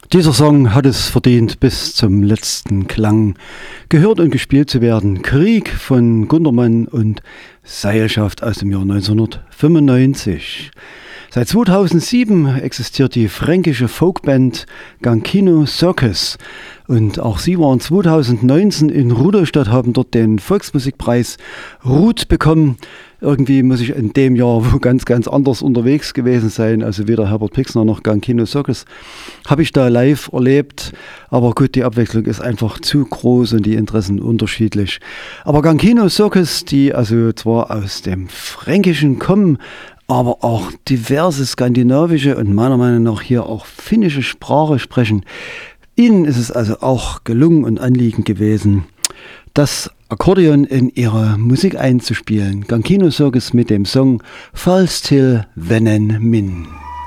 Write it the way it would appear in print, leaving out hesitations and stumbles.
Dieser Song hat es verdient, bis zum letzten Klang gehört und gespielt zu werden. Krieg von Gundermann und Seilschaft aus dem Jahr 1995. Seit 2007 existiert die fränkische Folkband Gankino Circus und auch sie waren 2019 in Rudolstadt, haben dort den Volksmusikpreis Ruth bekommen. Irgendwie muss ich in dem Jahr wo ganz anders unterwegs gewesen sein, also weder Herbert Pixner noch Gankino Circus habe ich da live erlebt, aber gut, die Abwechslung ist einfach zu groß und die Interessen unterschiedlich. Aber Gankino Circus, die also zwar aus dem Fränkischen kommen, aber auch diverse skandinavische und meiner Meinung nach hier auch finnische Sprache sprechen. Ihnen ist es also auch gelungen und Anliegen gewesen, das Akkordeon in ihre Musik einzuspielen. Gankino Circus mit dem Song Fall Still Vennen Min.